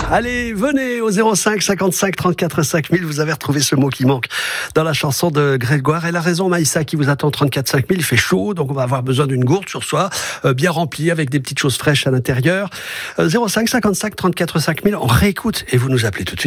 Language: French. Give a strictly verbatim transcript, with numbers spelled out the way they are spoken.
Allez, venez au zéro cinq cinquante-cinq trente-quatre cinq mille. Vous avez retrouvé ce mot qui manque dans la chanson de Grégoire. Elle a raison, Maïssa, qui vous attend trente-quatre cinq mille. Il fait chaud, donc on va avoir besoin d'une gourde sur soi, euh, bien remplie, avec des petites choses fraîches à l'intérieur. Euh, zéro cinq cinquante-cinq trente-quatre cinq mille. On réécoute et vous nous appelez tout de suite.